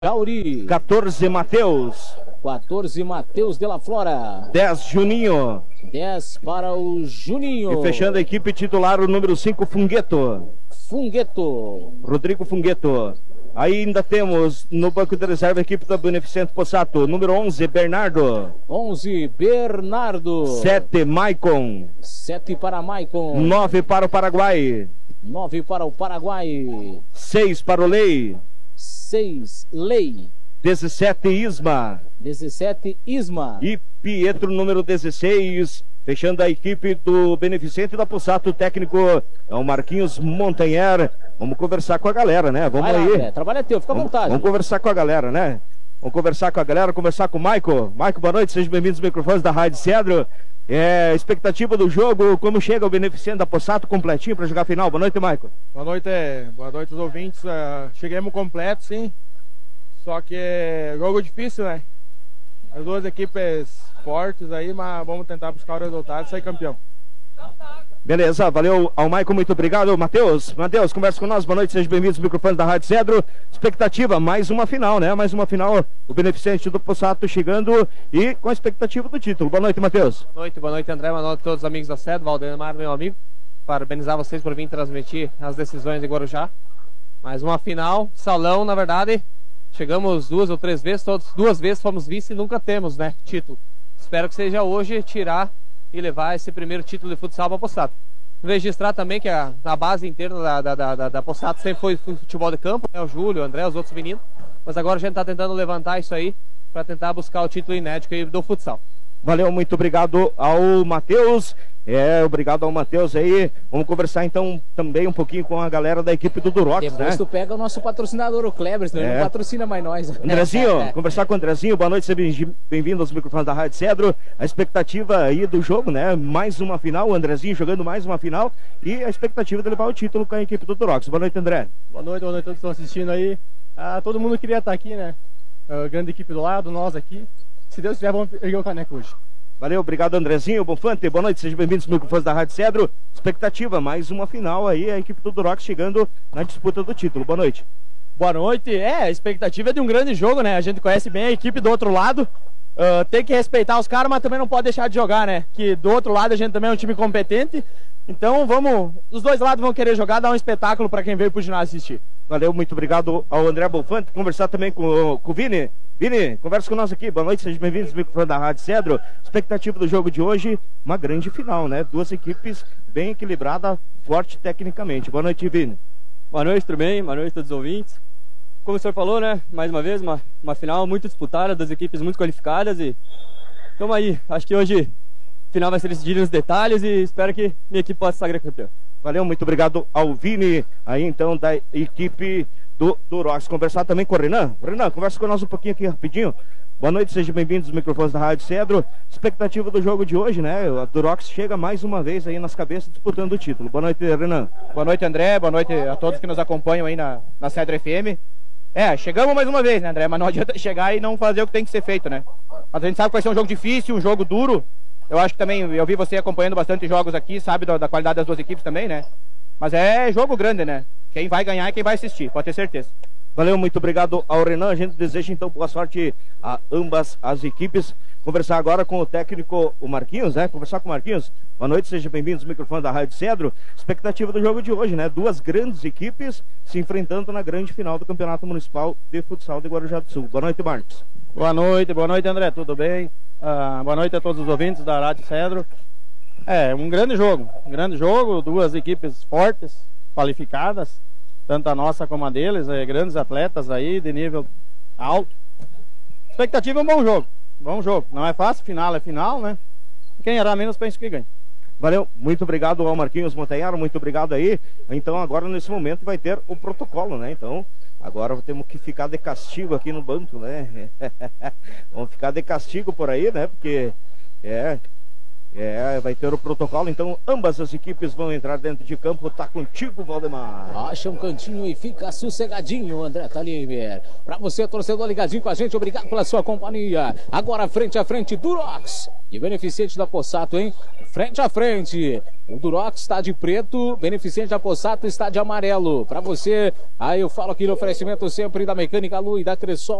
Gauri. 14, Matheus. 14, Matheus de la Flora. 10, Juninho. 10 para o Juninho. E fechando a equipe titular, o número 5, Fungueto. Rodrigo Fungueto. Aí ainda temos no banco de reserva a equipe da Beneficente Possato. Número 11, Bernardo. 11, Bernardo. 7, Maicon. 7 para Maicon. 9 para o Paraguai. 9 para o Paraguai. 6 para o Lei. 6, Lei. 17, Isma. 17, Isma. E Pietro, número 16. Fechando a equipe do Beneficente da Possato, o técnico é o Marquinhos Montanher. Vamos conversar com a galera, né? Vamos aí. Lá, trabalho é teu, fica à vontade. Vamos conversar com a galera, né? Vamos conversar com a galera, conversar com o Maico. Maico, boa noite, sejam bem-vindos aos microfones da Rádio Cedro. Expectativa do jogo, como chega o Beneficente da Possato completinho para jogar a final? Boa noite, Maico. Boa noite aos ouvintes. Chegamos completo, sim. Só que é jogo difícil, né? As duas equipes fortes aí, mas vamos tentar buscar o resultado e sair campeão. Beleza, valeu ao Maicon, muito obrigado. Matheus, conversa com nós, boa noite, sejam bem-vindos aos microfones da Rádio Cedro. Expectativa, mais uma final, né? Mais uma final, o Beneficente do Possato chegando e com a expectativa do título. Boa noite, Matheus. Boa noite, André, boa noite a todos os amigos da Cedro, Valdemar, meu amigo. Parabenizar vocês por vir transmitir as decisões de Guarujá. Mais uma final, salão, na verdade, chegamos duas ou três vezes, duas vezes fomos vice e nunca temos, né, título. Espero que seja hoje tirar e levar esse primeiro título de futsal para a Possato. Registrar também que a base inteira da Possato sempre foi futebol de campo, né? O Júlio, o André, os outros meninos. Mas agora a gente está tentando levantar isso aí para tentar buscar o título inédito aí do futsal. Valeu, muito obrigado ao Matheus. Obrigado ao Matheus aí. Vamos conversar então também um pouquinho com a galera da equipe do Durox, depois, né? Tu pega o nosso patrocinador, o Kleber, senão ele não patrocina mais nós. Andrezinho, conversar com o Andrezinho. Boa noite, seja bem-vindo aos microfones da Rádio Cedro. A expectativa aí do jogo, né? Mais uma final, o Andrezinho jogando mais uma final e a expectativa de levar o título com a equipe do Durox. Boa noite, André. Boa noite a todos que estão assistindo aí. Todo mundo queria estar aqui, né? Grande equipe do lado, nós aqui. Se Deus quiser, vamos erguer o caneco hoje. Valeu, obrigado, Andrezinho, Bonfante, boa noite, sejam bem-vindos aos microfones da Rádio Cedro. Expectativa, mais uma final aí, a equipe do Durox chegando na disputa do título. Boa noite. Boa noite, a expectativa é de um grande jogo, né? A gente conhece bem a equipe do outro lado, tem que respeitar os caras, mas também não pode deixar de jogar, né? Que do outro lado a gente também é um time competente, então os dois lados vão querer jogar, dar um espetáculo para quem veio pro ginásio assistir. Valeu, muito obrigado ao André Bonfante, conversar também com o Vini. Vini, conversa com nós aqui, boa noite, sejam bem-vindos ao microfone da Rádio Cedro. Expectativa do jogo de hoje, uma grande final, né? Duas equipes bem equilibradas, forte tecnicamente. Boa noite, Vini. Boa noite, tudo bem? Boa noite a todos os ouvintes. Como o senhor falou, né? Mais uma vez, uma final muito disputada, duas equipes muito qualificadas e estamos aí. Acho que hoje a final vai ser decidida nos detalhes e espero que minha equipe possa sagrar campeão. Valeu, muito obrigado ao Vini, aí então da equipe do Durox. Conversar também com o Renan. Renan, conversa com nós um pouquinho aqui rapidinho. Boa noite, sejam bem-vindos aos microfones da Rádio Cedro. Expectativa do jogo de hoje, né? O Durox chega mais uma vez aí nas cabeças disputando o título. Boa noite, Renan. Boa noite, André. Boa noite a todos que nos acompanham aí na Cedro FM. Chegamos mais uma vez, né, André? Mas não adianta chegar e não fazer o que tem que ser feito, né? Mas a gente sabe que vai ser um jogo difícil, um jogo duro. Eu acho que também, eu vi você acompanhando bastante jogos aqui, sabe da qualidade das duas equipes também, né? Mas é jogo grande, né? Quem vai ganhar é quem vai assistir, pode ter certeza. Valeu, muito obrigado ao Renan. A gente deseja então boa sorte a ambas as equipes. Conversar agora com o técnico, o Marquinhos, né? Conversar com o Marquinhos. Boa noite, sejam bem-vindos ao microfone da Rádio Cedro. Expectativa do jogo de hoje, né? Duas grandes equipes se enfrentando na grande final do Campeonato Municipal de Futsal de Guarujá do Sul. Boa noite, Marcos. Boa noite, André, tudo bem? Boa noite a todos os ouvintes da Rádio Cedro. Um grande jogo, duas equipes fortes, qualificadas, tanto a nossa como a deles, grandes atletas aí de nível alto. Expectativa é um bom jogo, não é fácil, final é final, né? Quem errar menos pensa que ganha. Valeu, muito obrigado ao Marquinhos Montanharo, muito obrigado aí. Então agora nesse momento vai ter o protocolo, né? Então agora temos que ficar de castigo aqui no banco, né? Vamos ficar de castigo por aí, né? Porque Vai ter o protocolo, então ambas as equipes vão entrar dentro de campo. Tá contigo, Valdemar. Acha um cantinho e fica sossegadinho, André Talimer. Pra você, torcedor ligadinho com a gente, obrigado pela sua companhia. Agora frente a frente, Durox e beneficente da Possato, hein? Frente a frente. O Durox está de preto, beneficente da Possato está de amarelo. Pra você, aí eu falo aqui no oferecimento sempre da Mecânica Lu e da Cressol.